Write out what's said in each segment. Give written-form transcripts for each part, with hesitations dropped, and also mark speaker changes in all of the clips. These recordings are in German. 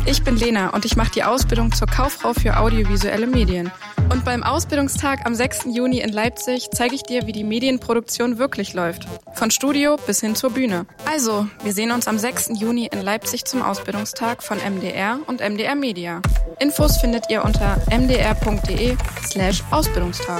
Speaker 1: Ich bin Lena und ich mache die Ausbildung zur Kauffrau für audiovisuelle Medien. Und beim Ausbildungstag am 6. Juni in Leipzig zeige ich dir, wie die Medienproduktion wirklich läuft. Von Studio bis hin zur Bühne. Also, wir sehen uns am 6. Juni in Leipzig zum Ausbildungstag von MDR und MDR Media. Infos findet ihr unter mdr.de/Ausbildungstag.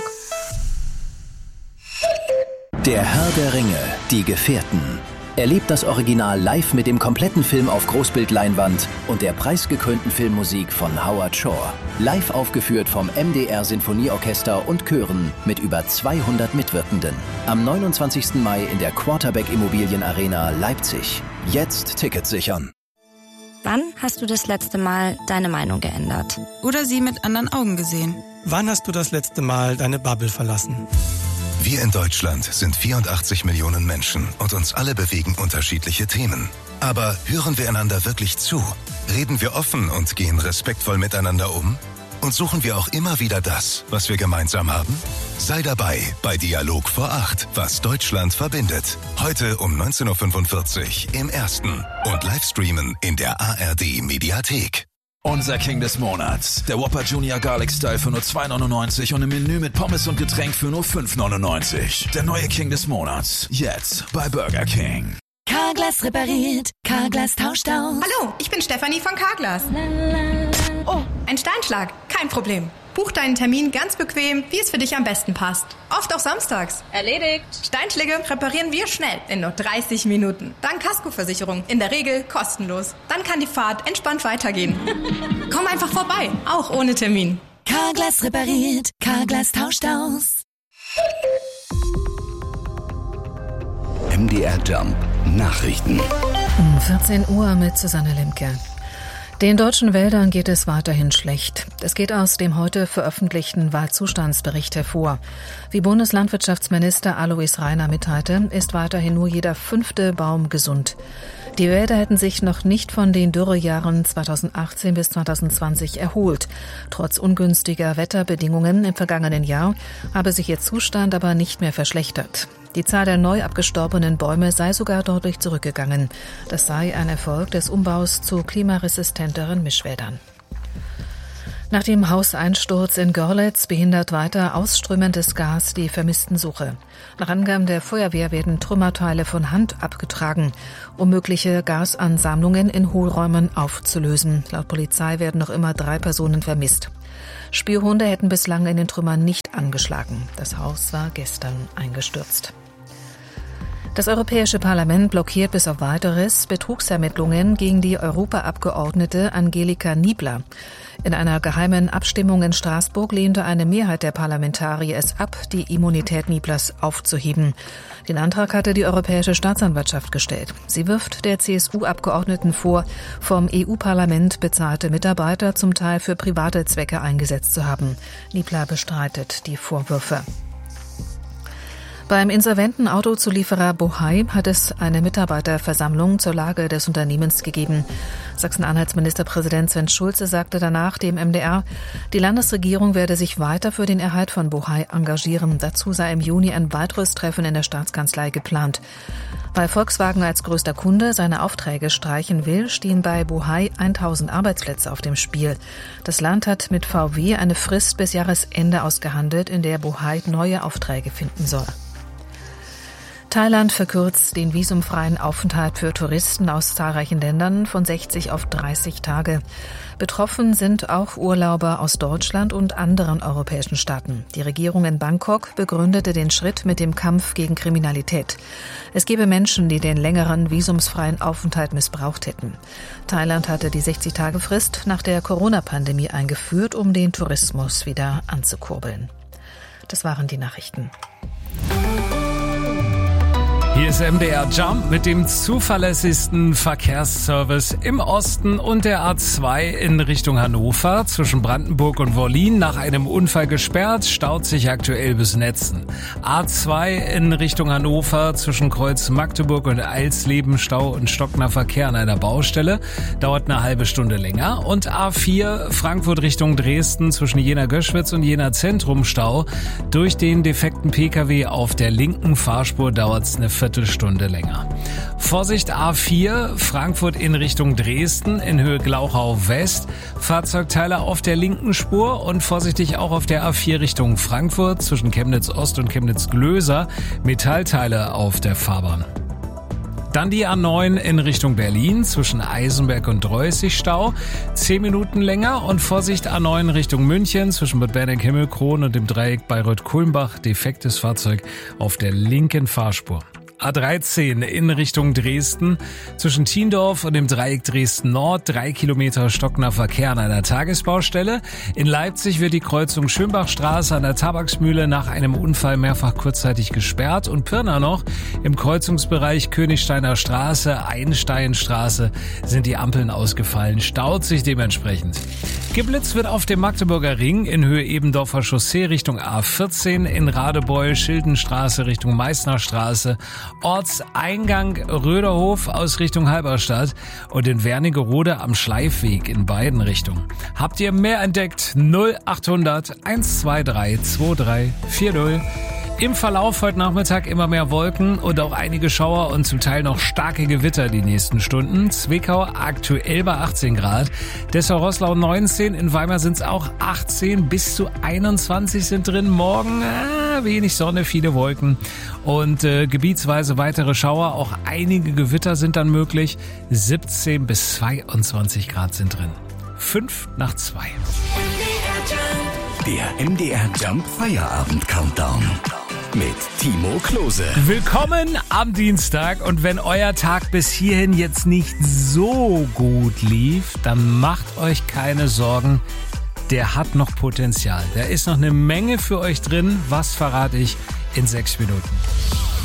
Speaker 2: Der Herr der Ringe, die Gefährten. Erlebt das Original live mit dem kompletten Film auf Großbildleinwand und der preisgekrönten Filmmusik von Howard Shore. Live aufgeführt vom MDR Sinfonieorchester und Chören mit über 200 Mitwirkenden. Am 29. Mai in der Quarterback Immobilien Arena Leipzig. Jetzt Tickets sichern.
Speaker 3: Wann hast du das letzte Mal deine Meinung geändert?
Speaker 4: Oder sie mit anderen Augen gesehen?
Speaker 5: Wann hast du das letzte Mal deine Bubble verlassen?
Speaker 6: Wir in Deutschland sind 84 Millionen Menschen und uns alle bewegen unterschiedliche Themen. Aber hören wir einander wirklich zu? Reden wir offen und gehen respektvoll miteinander um? Und suchen wir auch immer wieder das, was wir gemeinsam haben? Sei dabei bei Dialog vor 8, was Deutschland verbindet. Heute um 19.45 Uhr im Ersten und Livestreamen in der ARD Mediathek.
Speaker 7: Unser King des Monats. Der Whopper Junior Garlic Style für nur 2,99 und im Menü mit Pommes und Getränk für nur 5,99. Der neue King des Monats. Jetzt bei Burger King.
Speaker 8: Carglass repariert, Carglass tauscht aus.
Speaker 9: Hallo, ich bin Stefanie von Carglass. Oh, ein Steinschlag. Kein Problem. Buch deinen Termin ganz bequem, wie es für dich am besten passt. Oft auch samstags.
Speaker 10: Erledigt.
Speaker 9: Steinschläge reparieren wir schnell, in nur 30 Minuten. Dank Kaskoversicherung, in der Regel kostenlos. Dann kann die Fahrt entspannt weitergehen. Komm einfach vorbei, auch ohne Termin.
Speaker 8: Carglass repariert, Carglass tauscht aus.
Speaker 2: MDR Jump Nachrichten.
Speaker 11: 14 Uhr mit Susanne Lemke. Den deutschen Wäldern geht es weiterhin schlecht. Es geht aus dem heute veröffentlichten Waldzustandsbericht hervor. Wie Bundeslandwirtschaftsminister Alois Rainer mitteilte, ist weiterhin nur jeder 5. Baum gesund. Die Wälder hätten sich noch nicht von den Dürrejahren 2018 bis 2020 erholt. Trotz ungünstiger Wetterbedingungen im vergangenen Jahr habe sich ihr Zustand aber nicht mehr verschlechtert. Die Zahl der neu abgestorbenen Bäume sei sogar deutlich zurückgegangen. Das sei ein Erfolg des Umbaus zu klimaresistenteren Mischwäldern. Nach dem Hauseinsturz in Görlitz behindert weiter ausströmendes Gas die Vermisstensuche. Nach Angaben der Feuerwehr werden Trümmerteile von Hand abgetragen, um mögliche Gasansammlungen in Hohlräumen aufzulösen. Laut Polizei werden noch immer 3 Personen vermisst. Spürhunde hätten bislang in den Trümmern nicht angeschlagen. Das Haus war gestern eingestürzt. Das Europäische Parlament blockiert bis auf Weiteres Betrugsermittlungen gegen die Europaabgeordnete Angelika Niebler. In einer geheimen Abstimmung in Straßburg lehnte eine Mehrheit der Parlamentarier es ab, die Immunität Nieblers aufzuheben. Den Antrag hatte die Europäische Staatsanwaltschaft gestellt. Sie wirft der CSU-Abgeordneten vor, vom EU-Parlament bezahlte Mitarbeiter zum Teil für private Zwecke eingesetzt zu haben. Niebler bestreitet die Vorwürfe. Beim insolventen Autozulieferer Bohai hat es eine Mitarbeiterversammlung zur Lage des Unternehmens gegeben. Sachsen-Anhalts Ministerpräsident Sven Schulze sagte danach dem MDR, die Landesregierung werde sich weiter für den Erhalt von Bohai engagieren. Dazu sei im Juni ein weiteres Treffen in der Staatskanzlei geplant. Weil Volkswagen als größter Kunde seine Aufträge streichen will, stehen bei Bohai 1000 Arbeitsplätze auf dem Spiel. Das Land hat mit VW eine Frist bis Jahresende ausgehandelt, in der Bohai neue Aufträge finden soll. Thailand verkürzt den visumfreien Aufenthalt für Touristen aus zahlreichen Ländern von 60 auf 30 Tage. Betroffen sind auch Urlauber aus Deutschland und anderen europäischen Staaten. Die Regierung in Bangkok begründete den Schritt mit dem Kampf gegen Kriminalität. Es gebe Menschen, die den längeren visumsfreien Aufenthalt missbraucht hätten. Thailand hatte die 60-Tage-Frist nach der Corona-Pandemie eingeführt, um den Tourismus wieder anzukurbeln. Das waren die Nachrichten.
Speaker 12: Hier ist MDR Jump mit dem zuverlässigsten Verkehrsservice im Osten und der A2 in Richtung Hannover zwischen Brandenburg und Wollin nach einem Unfall gesperrt, staut sich aktuell bis Netzen. A2 in Richtung Hannover zwischen Kreuz Magdeburg und Eilsleben Stau und stockender Verkehr an einer Baustelle, dauert eine halbe Stunde länger. Und A4 Frankfurt Richtung Dresden zwischen Jena-Göschwitz und Jena Zentrum Stau. Durch den defekten Pkw auf der linken Fahrspur dauert es eine Viertelstunde länger. Vorsicht A4, Frankfurt in Richtung Dresden in Höhe Glauchau West. Fahrzeugteile auf der linken Spur und vorsichtig auch auf der A4 Richtung Frankfurt zwischen Chemnitz Ost und Chemnitz Glöser. Metallteile auf der Fahrbahn. Dann die A9 in Richtung Berlin zwischen Eisenberg und Dreußig Stau. 10 Minuten länger und Vorsicht A9 Richtung München zwischen Bad Berneck-Himmelkron und dem Dreieck Bayreuth-Kulmbach. Defektes Fahrzeug auf der linken Fahrspur. A13 in Richtung Dresden zwischen Tiendorf und dem Dreieck Dresden Nord. 3 Kilometer stockender Verkehr an einer Tagesbaustelle. In Leipzig wird die Kreuzung Schönbachstraße an der Tabaksmühle nach einem Unfall mehrfach kurzzeitig gesperrt. Und Pirna noch im Kreuzungsbereich Königsteiner Straße, Einsteinstraße sind die Ampeln ausgefallen. Staut sich dementsprechend. Geblitzt wird auf dem Magdeburger Ring in Höhe Ebendorfer Chaussee Richtung A14, in Radebeul Schildenstraße Richtung Meißner Straße, Ortseingang Röderhof aus Richtung Halberstadt und in Wernigerode am Schleifweg in beiden Richtungen. Habt ihr mehr entdeckt? 0800 123 2340. Im Verlauf heute Nachmittag immer mehr Wolken und auch einige Schauer und zum Teil noch starke Gewitter die nächsten Stunden. Zwickau aktuell bei 18 Grad, Dessau-Roßlau 19, in Weimar sind es auch 18, bis zu 21 sind drin. Morgen wenig Sonne, viele Wolken und gebietsweise weitere Schauer. Auch einige Gewitter sind dann möglich. 17 bis 22 Grad sind drin. 5 nach 2.
Speaker 10: Der MDR Jump Feierabend Countdown. Mit Timo Klose.
Speaker 12: Willkommen am Dienstag und wenn euer Tag bis hierhin jetzt nicht so gut lief, dann macht euch keine Sorgen, der hat noch Potenzial. Da ist noch eine Menge für euch drin, was verrate ich in 6 Minuten.